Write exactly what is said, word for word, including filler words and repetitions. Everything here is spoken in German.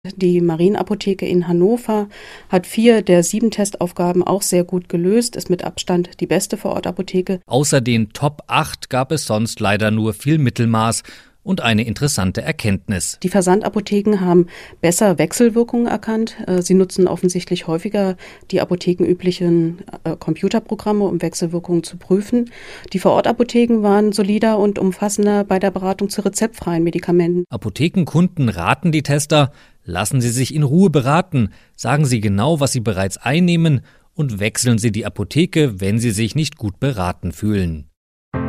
Die Marienapotheke in Hannover hat vier der sieben Testaufgaben auch sehr gut gelöst, ist mit Abstand die beste Vorortapotheke. Außer den Top acht gab es sonst leider nur viel Mittelmaß und eine interessante Erkenntnis. Die Versandapotheken haben besser Wechselwirkungen erkannt. Sie nutzen offensichtlich häufiger die apothekenüblichen Computerprogramme, um Wechselwirkungen zu prüfen. Die Vorortapotheken waren solider und umfassender bei der Beratung zu rezeptfreien Medikamenten. Apothekenkunden raten die Tester: Lassen Sie sich in Ruhe beraten, sagen Sie genau, was Sie bereits einnehmen und wechseln Sie die Apotheke, wenn Sie sich nicht gut beraten fühlen.